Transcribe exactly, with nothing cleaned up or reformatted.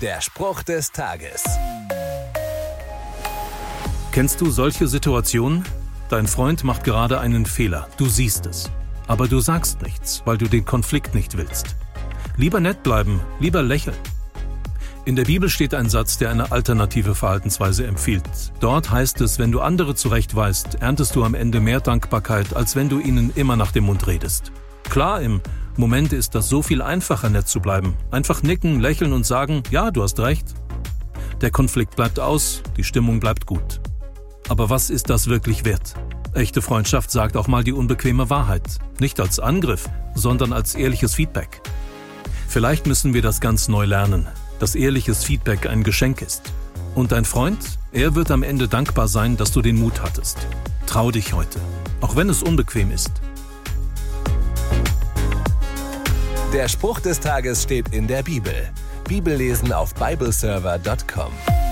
Der Spruch des Tages. Kennst du solche Situationen? Dein Freund macht gerade einen Fehler, du siehst es. Aber du sagst nichts, weil du den Konflikt nicht willst. Lieber nett bleiben, lieber lächeln. In der Bibel steht ein Satz, der eine alternative Verhaltensweise empfiehlt. Dort heißt es, wenn du andere zurechtweist, erntest du am Ende mehr Dankbarkeit, als wenn du ihnen immer nach dem Mund redest. Klar, im Moment ist das so viel einfacher, nett zu bleiben. Einfach nicken, lächeln und sagen, ja, du hast recht. Der Konflikt bleibt aus, die Stimmung bleibt gut. Aber was ist das wirklich wert? Echte Freundschaft sagt auch mal die unbequeme Wahrheit. Nicht als Angriff, sondern als ehrliches Feedback. Vielleicht müssen wir das ganz neu lernen, dass ehrliches Feedback ein Geschenk ist. Und dein Freund, er wird am Ende dankbar sein, dass du den Mut hattest. Trau dich heute, auch wenn es unbequem ist. Der Spruch des Tages steht in der Bibel. Bibellesen auf bibleserver punkt com.